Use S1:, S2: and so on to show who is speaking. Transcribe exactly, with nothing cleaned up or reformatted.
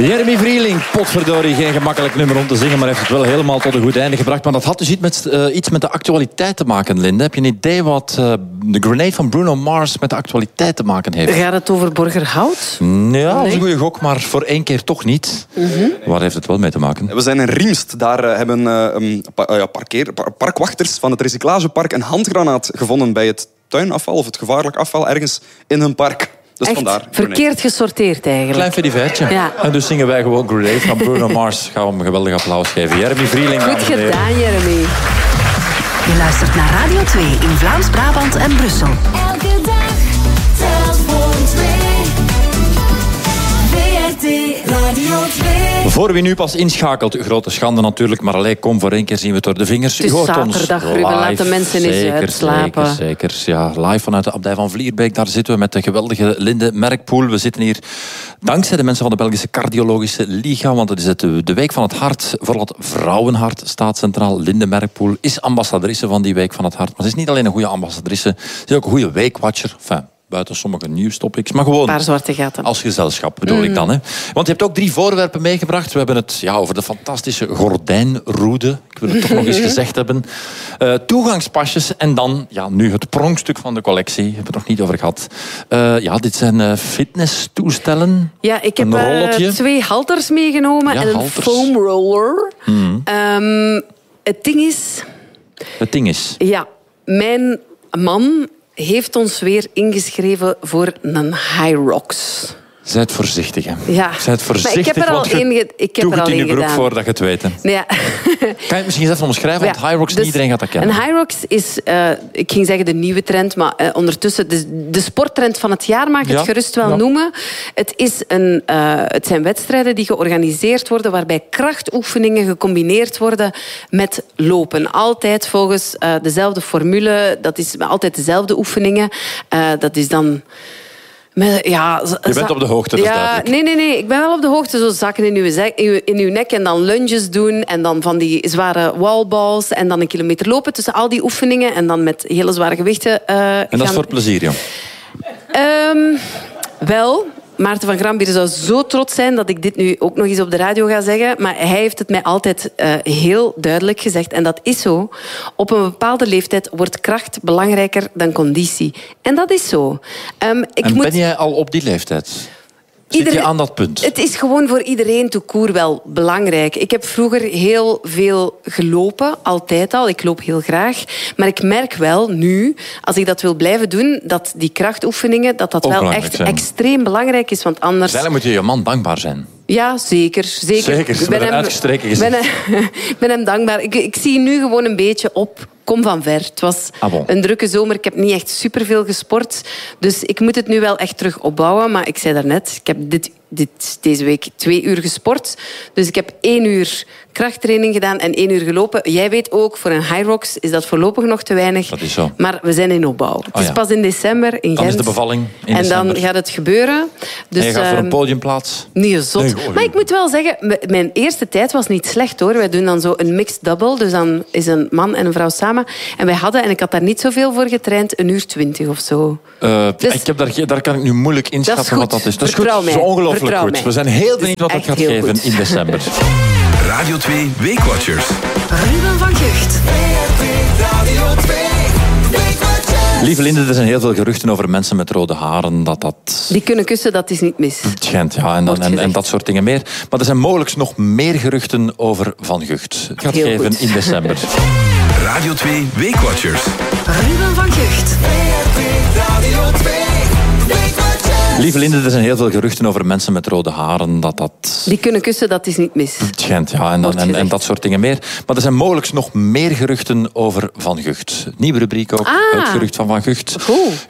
S1: Jeremy Vrieling, potverdorie, geen gemakkelijk nummer om te zingen, maar heeft het wel helemaal tot een goed einde gebracht. Maar dat had dus iets met, uh, iets met de actualiteit te maken, Linde. Heb je een idee wat uh, de Grenade van Bruno Mars met de actualiteit te maken heeft?
S2: Gaat het over Borgerhout?
S1: Ja,
S2: nee.
S1: dat is een goede gok, maar voor één keer toch niet. Mm-hmm. Waar heeft het wel mee te maken?
S3: We zijn in Riemst. Daar uh, hebben uh, um, pa- uh, parkeer, par- parkwachters van het recyclagepark een handgranaat gevonden bij het tuinafval of het gevaarlijk afval ergens in hun park. Dus
S2: echt
S3: vandaar,
S2: verkeerd gesorteerd eigenlijk.
S1: Klein fedivertje. Ja. En dus zingen wij gewoon Grenade van Bruno Mars. Gaan we hem een geweldig applaus geven. Jeremy Vrieling.
S2: Goed gedaan, Jeremy.
S4: Je luistert naar Radio twee in Vlaams-Brabant en Brussel.
S5: Elke dag telt voor twee. V R T Radio twee.
S1: Voor wie nu pas inschakelt, grote schande natuurlijk, maar allee, kom voor één keer zien we het door de vingers.
S2: Het is
S1: U hoort
S2: zaterdag,
S1: ons
S2: Ruben,
S1: live.
S2: laat de mensen eens
S1: Zeker,
S2: uitslapen.
S1: Zeker, zeker. Ja, live vanuit de abdij van Vlierbeek, daar zitten we met de geweldige Linde Merkpoel. We zitten hier dankzij de mensen van de Belgische Cardiologische Liga, want het is het, de Week van het Hart, vooral het vrouwenhart staat centraal. Linde Merkpoel is ambassadrice van die Week van het Hart, maar ze is niet alleen een goede ambassadrice, ze is ook een goede weekwatcher. Enfin, buiten sommige nieuwstopics, maar gewoon
S2: een paar zwarte gaten.
S1: Als gezelschap bedoel mm. ik dan. Hè. Want je hebt ook drie voorwerpen meegebracht. We hebben het ja, over de fantastische gordijnroede. Ik wil het toch nog eens gezegd hebben. Uh, toegangspasjes en dan ja, nu het pronkstuk van de collectie. Daar hebben we het nog niet over gehad. Uh, ja, dit zijn uh, fitnesstoestellen.
S2: Ja, ik heb uh, twee halters meegenomen ja, en een halters. foam roller. Mm. Um, het ding is...
S1: Het ding is...
S2: Ja, mijn man heeft ons weer ingeschreven voor een Hyrox.
S1: Zijt voorzichtig, hè.
S2: Ja.
S1: Zijt voorzichtig,
S2: maar ik heb er al één ik heb
S1: doe
S2: er al
S1: het in je broek
S2: gedaan.
S1: voordat je het weet. Hè.
S2: Ja.
S1: Kan je het misschien eens even omschrijven? Want ja, Hyrox, dus iedereen gaat dat kennen.
S2: Een Hyrox is, uh, ik ging zeggen de nieuwe trend, maar uh, ondertussen de, de sporttrend van het jaar, mag ik ja. het gerust wel ja. noemen. Het, is een, uh, het zijn wedstrijden die georganiseerd worden waarbij krachtoefeningen gecombineerd worden met lopen. Altijd volgens uh, dezelfde formule. Dat is altijd dezelfde oefeningen. Uh, dat is dan... Met, ja,
S1: je bent op de hoogte, dus
S2: ja,
S1: duidelijk.
S2: Nee, nee, nee. Ik ben wel op de hoogte. Zo zakken in uw, zek, in uw nek en dan lunges doen. En dan van die zware wallballs. En dan een kilometer lopen tussen al die oefeningen. En dan met hele zware gewichten uh,
S1: En dat gaan... is voor plezier, joh?
S2: Um, wel... Maarten van Grambier zou zo trots zijn dat ik dit nu ook nog eens op de radio ga zeggen. Maar hij heeft het mij altijd uh, heel duidelijk gezegd. En dat is zo. Op een bepaalde leeftijd wordt kracht belangrijker dan conditie. En dat is zo. Um, ik
S1: en
S2: moet...
S1: ben jij al op die leeftijd? Zit
S2: Ieder...
S1: je aan dat punt?
S2: Het is gewoon voor iedereen tout court wel belangrijk. Ik heb vroeger heel veel gelopen, altijd al. Ik loop heel graag. Maar ik merk wel nu, als ik dat wil blijven doen, dat die krachtoefeningen, dat dat wel echt zijn. extreem belangrijk is. Want anders...
S1: Eigenlijk moet je je man dankbaar zijn.
S2: Ja, zeker. Zeker.
S1: Zeker,
S2: ik ben hem,
S1: uitgestreken gezegd.
S2: ben hem, ben hem dankbaar. Ik, ik zie nu gewoon een beetje op. Kom van ver. Het was
S1: ah bon.
S2: een drukke zomer. Ik heb niet echt superveel gesport. Dus ik moet het nu wel echt terug opbouwen. Maar ik zei daarnet, ik heb dit, dit, deze week twee uur gesport. Dus ik heb één uur krachttraining gedaan en één uur gelopen. Jij weet ook, voor een Hyrox is dat voorlopig nog te weinig.
S1: Dat is zo.
S2: Maar we zijn in opbouw. Het
S1: oh,
S2: is
S1: ja.
S2: pas in december in Gent.
S1: Dan is de bevalling in
S2: En
S1: december.
S2: dan gaat het gebeuren. Dus,
S1: en je gaat voor een podiumplaats?
S2: Nee, zot.
S1: Nee,
S2: maar ik moet wel zeggen, mijn eerste tijd was niet slecht, hoor. Wij doen dan zo een mixed double. Dus dan is een man en een vrouw samen. En wij hadden, en ik had daar niet zoveel voor getraind, een uur twintig of zo.
S1: Uh,
S2: dus,
S1: ik heb daar, daar kan ik nu moeilijk inschatten
S2: dat
S1: wat dat is. Dat is, goed.
S2: Dat is
S1: ongelooflijk goed.
S2: Mij.
S1: We zijn heel benieuwd wat dat gaat geven goed. in december.
S6: Radio twee Weekwatchers.
S4: Ruben van Gucht.
S5: Radio twee Weekwatchers.
S1: Lieve Linde, er zijn heel veel geruchten over mensen met rode haren. Dat dat...
S2: Die kunnen kussen, dat is niet mis.
S1: Het schijnt, ja. En, dan, en, en dat soort dingen meer. Maar er zijn mogelijk nog meer geruchten over Van Gucht. Het gaat heel geven goed. in december.
S6: Radio twee Weekwatchers.
S4: Ruben van Gucht.
S5: Radio twee
S1: Lieve Linde, er zijn heel veel geruchten over mensen met rode haren. Dat dat...
S2: Die kunnen kussen, dat is niet mis.
S1: Het schijnt, ja. En, dan, en, en dat soort dingen meer. Maar er zijn mogelijk nog meer geruchten over Van Gucht. Nieuwe rubriek ook.
S2: Ah,
S1: het gerucht van Van Gucht.
S2: Goed.